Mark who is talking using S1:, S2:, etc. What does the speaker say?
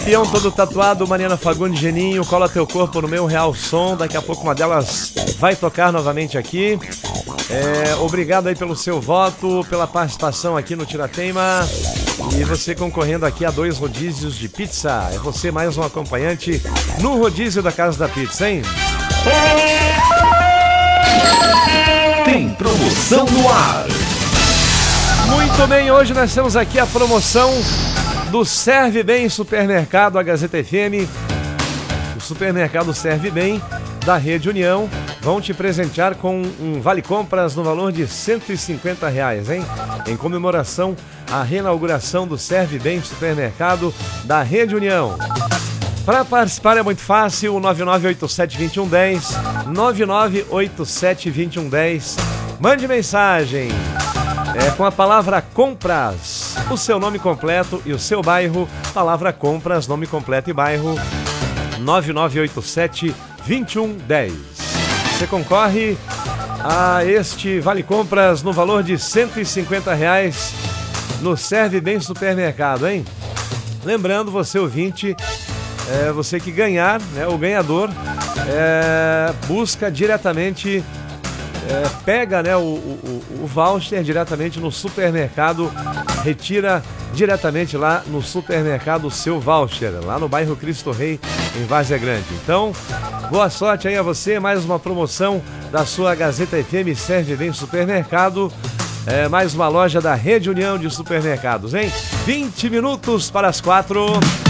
S1: Peão todo tatuado, Mariana Fagundes, Geninho, cola teu corpo no meu real som. Daqui a pouco uma delas vai tocar novamente aqui. Obrigado aí pelo seu voto, pela participação aqui no Tirateima. E você concorrendo aqui a 2 rodízios de pizza. É você mais um acompanhante no rodízio da Casa da Pizza, hein?
S2: Tem promoção no ar.
S1: Muito bem, hoje nós temos aqui a promoção do Serve Bem Supermercado, a Gazeta FM. O Supermercado Serve Bem da Rede União vão te presentear com um vale-compras no valor de R$150, hein? Em comemoração à reinauguração do Serve Bem Supermercado da Rede União. Para participar é muito fácil, 9987-2110, 9987-2110. Mande mensagem com a palavra compras, o seu nome completo e o seu bairro. Palavra compras, nome completo e bairro, 9987-2110. Você concorre a este vale-compras no valor de R$150 no Serve Bem Supermercado, hein? Lembrando, você ouvinte, você que ganhar, né, o ganhador busca diretamente, pega, né, o voucher diretamente no supermercado, retira diretamente lá no supermercado o seu voucher, lá no bairro Cristo Rei, em Várzea Grande. Então, boa sorte aí a você, mais uma promoção da sua Gazeta FM Serve Bem Supermercado, mais uma loja da Rede União de Supermercados, hein? 20 minutos para as 4.